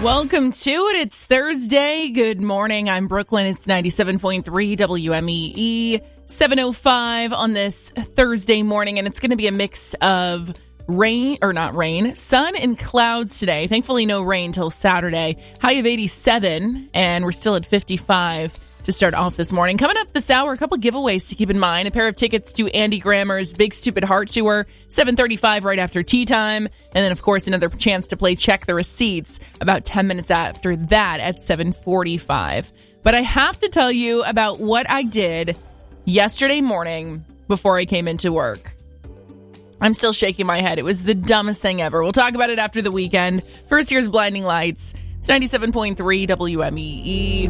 Welcome to it. It's Thursday. Good morning. I'm Brooklyn. It's 97.3 WMEE, 7:05 on this Thursday morning, and it's going to be a mix of sun and clouds today. Thankfully, no rain till Saturday. High of 87, and we're still at 55 to start off this morning. Coming up this hour, a couple giveaways to keep in mind. A pair of tickets to Andy Grammer's Big Stupid Heart Tour, 7:35 right after tea time. And then, of course, another chance to play Check the Receipts about 10 minutes after that at 7:45. But I have to tell you about what I did yesterday morning before I came into work. I'm still shaking my head. It was the dumbest thing ever. We'll talk about it after the weekend. First, here's Blinding Lights. It's 97.3 WMEE.